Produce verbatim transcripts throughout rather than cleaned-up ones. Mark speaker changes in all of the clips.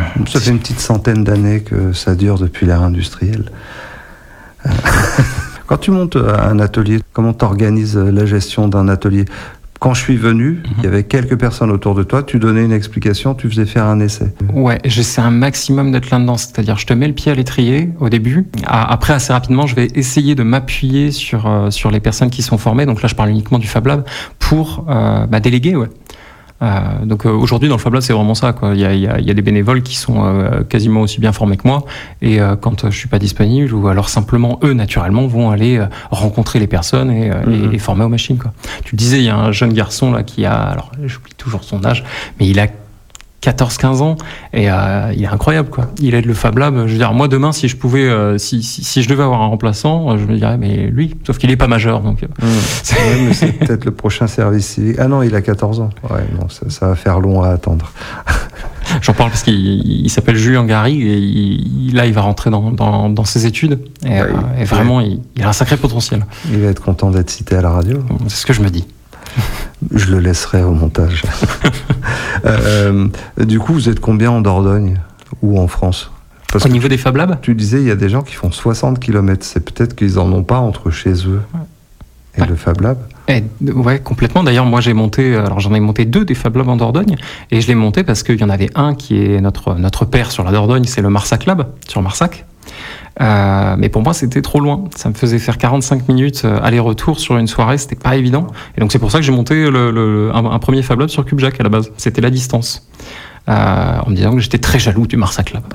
Speaker 1: Ça fait une petite centaine d'années que ça dure depuis l'ère industrielle. Quand tu montes un atelier, comment tu organises la gestion d'un atelier ? Quand je suis venu, mm-hmm. il y avait quelques personnes autour de toi, tu donnais une explication, tu faisais faire un essai.
Speaker 2: Ouais, j'essaie un maximum d'être là-dedans, c'est-à-dire je te mets le pied à l'étrier au début, après assez rapidement je vais essayer de m'appuyer sur, euh, sur les personnes qui sont formées, donc là je parle uniquement du Fab Lab, pour euh, bah, déléguer, ouais. Euh, donc euh, aujourd'hui dans le Fab Lab c'est vraiment ça quoi. Il y a, il y a, il y a des bénévoles qui sont euh, quasiment aussi bien formés que moi et euh, quand euh, je suis pas disponible ou alors simplement eux naturellement vont aller euh, rencontrer les personnes et, euh, mm-hmm. et, et former aux machines quoi. Tu le disais il y a un jeune garçon là qui a alors j'oublie toujours son âge mais il a quatorze quinze ans et euh, il est incroyable quoi. Il aide le Fab Lab. Je veux dire moi demain si je pouvais euh, si, si si je devais avoir un remplaçant, je me dirais mais lui sauf qu'il est pas majeur donc.
Speaker 1: Mmh. C'est... Ouais, mais c'est peut-être le prochain service civique. Ah non il a quatorze ans. Ouais non ça, ça va faire long à attendre.
Speaker 2: J'en parle parce qu'il il s'appelle Julien Gary et il, là il va rentrer dans dans, dans ses études et, ouais, euh, et vraiment ouais. il, il a un sacré potentiel.
Speaker 1: Il va être content d'être cité à la radio.
Speaker 2: C'est ce que je me dis.
Speaker 1: Je le laisserai au montage. euh, du coup, vous êtes combien en Dordogne ou en France ?
Speaker 2: Parce Au niveau
Speaker 1: tu,
Speaker 2: des Fab Labs ?
Speaker 1: Tu disais, il y a des gens qui font soixante kilomètres. C'est peut-être qu'ils n'en ont pas entre chez eux et ouais. le Fab Lab.
Speaker 2: Eh, ouais, complètement. D'ailleurs, moi, j'ai monté, alors j'en ai monté deux des Fab Labs en Dordogne, et je l'ai monté parce qu'il y en avait un qui est notre, notre père sur la Dordogne, c'est le Marsac Lab, sur Marsac. Euh, mais pour moi c'était trop loin, ça me faisait faire quarante-cinq minutes aller-retour sur une soirée, c'était pas évident et donc c'est pour ça que j'ai monté le, le, un, un premier Fab Lab sur CubeJack à la base, c'était la distance euh, en me disant que j'étais très jaloux du Marsac Lab.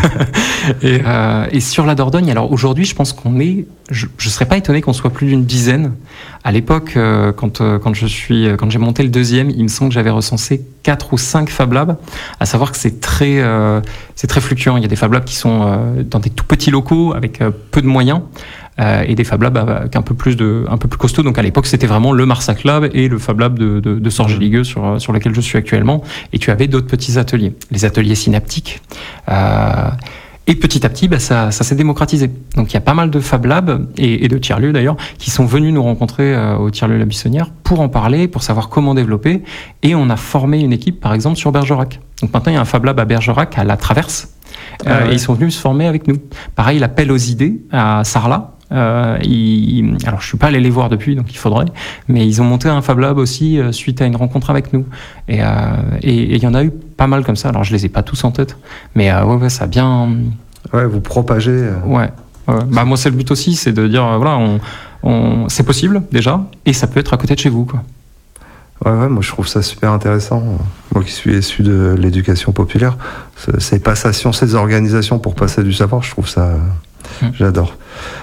Speaker 2: et, euh, et sur la Dordogne, alors aujourd'hui je pense qu'on est, je, je serais pas étonné qu'on soit plus d'une dizaine. À l'époque euh, quand, euh, quand, je suis, quand j'ai monté le deuxième, il me semble que j'avais recensé quatre ou cinq Fab Labs, à savoir que c'est très, euh, c'est très fluctuant. Il y a des Fab Labs qui sont euh, dans des tout petits locaux avec euh, peu de moyens euh, et des Fab Labs avec un peu plus de, un peu plus costaud. Donc à l'époque, c'était vraiment le Marsac Lab et le Fab Lab de, de, de Sorge-Ligueux sur, sur lequel je suis actuellement. Et tu avais d'autres petits ateliers, les ateliers synaptiques. Euh, Et petit à petit, bah, ça, ça s'est démocratisé. Donc il y a pas mal de Fab Labs et, et de tiers-lieux d'ailleurs qui sont venus nous rencontrer euh, au tiers-lieu La Buissonnière pour en parler, pour savoir comment développer. Et on a formé une équipe, par exemple, sur Bergerac. Donc maintenant, il y a un Fab Lab à Bergerac, à La Traverse. Euh, ah ouais. Et ils sont venus se former avec nous. Pareil, l'appel aux idées à Sarlat. Euh, ils, alors je suis pas allé les voir depuis, donc il faudrait, mais ils ont monté un Fab Lab aussi euh, suite à une rencontre avec nous. Et il euh, et, et y en a eu pas mal comme ça. Alors je les ai pas tous en tête, mais euh, ouais, ouais, ça a bien.
Speaker 1: Ouais, vous propagez. Euh...
Speaker 2: Ouais. ouais. Bah moi c'est le but aussi, c'est de dire euh, voilà, on, on, c'est possible déjà, et ça peut être à côté de chez vous, quoi.
Speaker 1: Ouais, ouais, moi je trouve ça super intéressant. Moi qui suis issu de l'éducation populaire, ces passations, ces organisations pour passer du savoir, je trouve ça. Mmh. J'adore.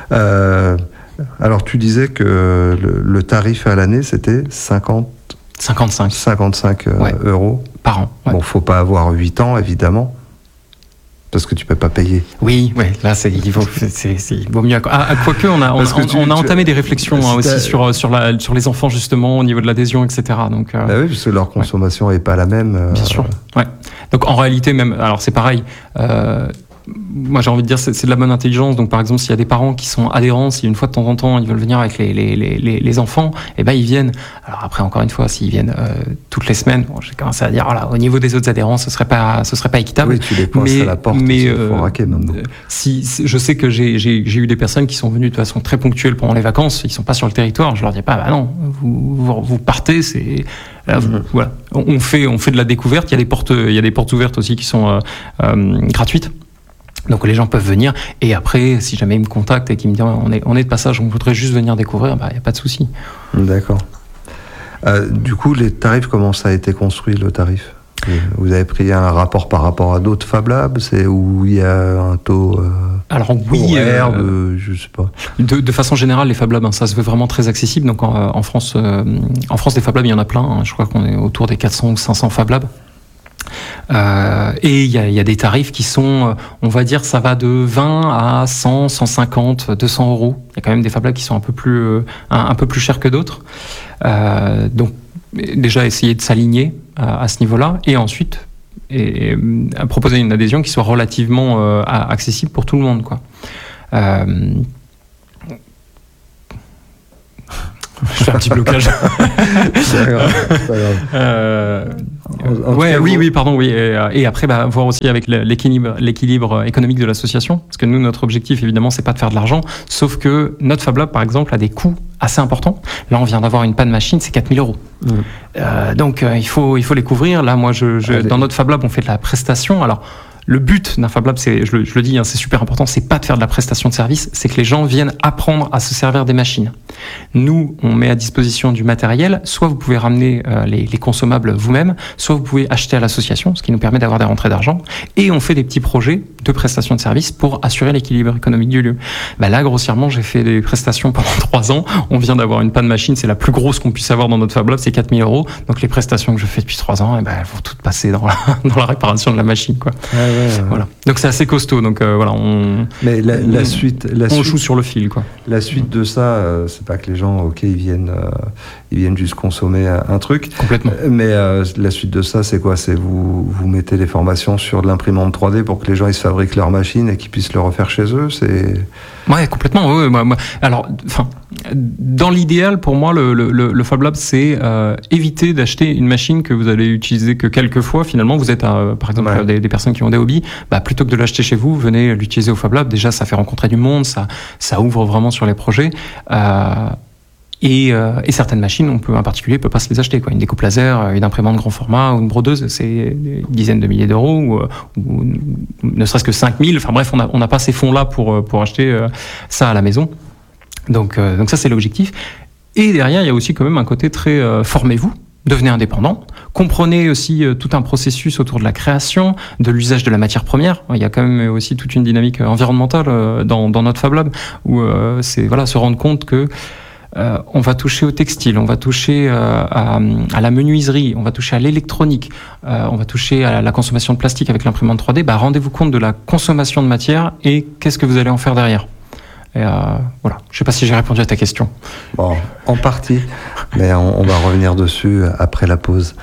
Speaker 1: Euh, alors, tu disais que le, le tarif à l'année, c'était cinquante...
Speaker 2: cinquante-cinq.
Speaker 1: cinquante-cinq euh,
Speaker 2: ouais.
Speaker 1: euros.
Speaker 2: Par an. Ouais.
Speaker 1: Bon, faut pas avoir huit ans, évidemment, parce que tu peux pas payer.
Speaker 2: Oui, ouais, là, c'est, il, vaut, c'est, c'est, il vaut mieux. Ah, quoique, on a, on, tu, on a entamé tu, des réflexions hein, aussi sur, sur, la, sur les enfants, justement, au niveau de l'adhésion, et cetera. Donc, euh,
Speaker 1: bah oui, parce que leur consommation n'est ouais. pas la même. Euh,
Speaker 2: Bien sûr. Ouais. Donc, en réalité, même, alors c'est pareil. Euh, Moi, j'ai envie de dire, c'est, c'est de la bonne intelligence. Donc, par exemple, s'il y a des parents qui sont adhérents, si une fois de temps en temps ils veulent venir avec les les les les enfants, eh ben ils viennent. Alors après, encore une fois, s'ils viennent euh, toutes les semaines, bon, j'ai commencé à dire, voilà, au niveau des autres adhérents, ce serait pas ce serait pas équitable.
Speaker 1: Oui, tu les pointes à la porte.
Speaker 2: Mais
Speaker 1: euh, faut raquer maintenant.
Speaker 2: Si, si je sais que j'ai j'ai j'ai eu des personnes qui sont venues de façon très ponctuelle pendant les vacances, ils sont pas sur le territoire. Je leur dis pas, bah non, vous vous, vous partez, c'est là, vous, mmh. voilà. On fait on fait de la découverte. Il y a des portes il y a des portes ouvertes aussi qui sont euh, euh, gratuites. Donc les gens peuvent venir et après, si jamais ils me contactent et qu'ils me disent on est, on est de passage, on voudrait juste venir découvrir, bah, y a pas de souci.
Speaker 1: D'accord. Euh, du coup, les tarifs, comment ça a été construit le tarif ? Vous avez pris un rapport par rapport à d'autres Fab Labs, c'est où il y a un taux euh,
Speaker 2: Alors oui,
Speaker 1: horaire euh, de, je sais pas.
Speaker 2: De, de façon générale, les Fab Labs, hein, ça se veut vraiment très accessible. Donc en, en France, euh, en France, des Fab Labs, il y en a plein. Hein, je crois qu'on est autour des quatre cents ou cinq cents Fab Labs. Euh, et il y a, y a des tarifs qui sont, on va dire, ça va de vingt à cent, cent cinquante, deux cents euros. Il y a quand même des Fab Labs qui sont un peu plus, un, un peu plus chers que d'autres. Euh, donc, déjà, essayer de s'aligner à, à ce niveau-là. Et ensuite, et, et, proposer une adhésion qui soit relativement euh, accessible pour tout le monde, quoi. Euh, Je fais un petit blocage.
Speaker 1: C'est pas grave, c'est pas grave.
Speaker 2: Euh,
Speaker 1: En- en
Speaker 2: ouais,
Speaker 1: tout cas,
Speaker 2: oui,
Speaker 1: vous-
Speaker 2: oui, pardon, oui. Et, euh, et après, bah, voir aussi avec le- l'équilibre, l'équilibre économique de l'association, parce que nous, notre objectif, évidemment, c'est pas de faire de l'argent, sauf que notre Fab Lab, par exemple, a des coûts assez importants. Là, on vient d'avoir une panne machine, c'est quatre mille euros.
Speaker 1: Mmh.
Speaker 2: Euh, donc, euh, il faut, il faut les couvrir. Là, moi, je, je,
Speaker 1: Allez.
Speaker 2: dans notre Fab Lab, on fait de la prestation. Alors, le but d'un Fab Lab, c'est, je le, je le dis, hein, c'est super important, c'est pas de faire de la prestation de service, c'est que les gens viennent apprendre à se servir des machines. Nous, on met à disposition du matériel, soit vous pouvez ramener euh, les, les consommables vous-même, soit vous pouvez acheter à l'association, ce qui nous permet d'avoir des rentrées d'argent, et on fait des petits projets de prestation de service pour assurer l'équilibre économique du lieu. Bah là, grossièrement, j'ai fait des prestations pendant trois ans, on vient d'avoir une panne machine, c'est la plus grosse qu'on puisse avoir dans notre Fab Lab, c'est quatre mille euros, donc les prestations que je fais depuis trois ans, eh ben, elles vont toutes passer dans la, dans la réparation de la machine, quoi.
Speaker 1: Ouais, ouais, ouais.
Speaker 2: Voilà. Donc c'est assez costaud. Donc euh, voilà, on,
Speaker 1: Mais la, la
Speaker 2: on-
Speaker 1: suite, la
Speaker 2: on
Speaker 1: suite,
Speaker 2: joue sur le fil, quoi.
Speaker 1: la suite de ça, euh, c'est pas que les gens, ok, ils viennent, euh, ils viennent juste consommer un, un truc.
Speaker 2: Complètement.
Speaker 1: Euh, Mais euh, la suite de ça, c'est quoi? C'est vous, vous mettez des formations sur de l'imprimante trois D pour que les gens ils se fabriquent leur machine et qu'ils puissent le refaire chez eux. C'est
Speaker 2: Ouais, complètement. Ouais, moi, moi- alors, enfin, dans l'idéal, pour moi, le, le, le le Fab Lab, c'est euh, éviter d'acheter une machine que vous allez utiliser que quelques fois. Finalement, vous êtes, euh, par exemple,
Speaker 1: Ouais.
Speaker 2: des, des personnes qui ont des hobbies. Bah, plutôt que de l'acheter chez vous, venez l'utiliser au Fab Lab. Déjà, ça fait rencontrer du monde, ça, ça ouvre vraiment sur les projets. Euh, Et, euh, et certaines machines, on peut, un particulier peut pas se les acheter, quoi. Une découpe laser, une imprimante grand format ou une brodeuse, c'est des dizaines de milliers d'euros ou, euh, ou ne serait-ce que cinq mille. Enfin bref, on n'a on n'a pas ces fonds-là pour, euh, pour acheter euh, ça à la maison. Donc, euh, donc ça, c'est l'objectif. Et derrière, il y a aussi quand même un côté très euh, formez-vous. Devenez indépendant. Comprenez aussi euh, tout un processus autour de la création, de l'usage de la matière première. Il y a quand même aussi toute une dynamique environnementale euh, dans, dans notre Fab Lab où euh, c'est voilà se rendre compte que Euh, on va toucher au textile, on va toucher euh, à, à la menuiserie, on va toucher à l'électronique, euh, on va toucher à la consommation de plastique avec l'imprimante trois D. Bah, rendez-vous compte de la consommation de matière et qu'est-ce que vous allez en faire derrière. Et euh, voilà. Je ne sais pas si j'ai répondu à ta question.
Speaker 1: bon, en partie, mais on, on va revenir dessus après la pause.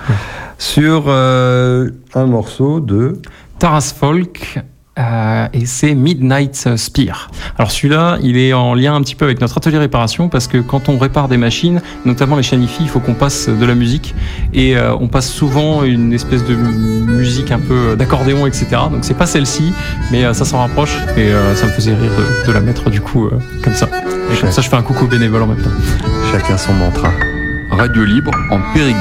Speaker 1: Sur euh, un morceau de
Speaker 2: Taras Folk. Euh, et c'est Midnight Spear. Alors celui-là, il est en lien un petit peu avec notre atelier réparation parce que quand on répare des machines, notamment les chaînes hi-fi, il faut qu'on passe de la musique et euh, on passe souvent une espèce de musique un peu d'accordéon, et cetera. Donc c'est pas celle-ci, mais euh, ça s'en rapproche et euh, ça me faisait rire de, de la mettre du coup euh, comme ça. Et comme ça, je fais un coucou bénévole en même temps.
Speaker 1: Chacun son mantra.
Speaker 3: Radio Libre en Périgord.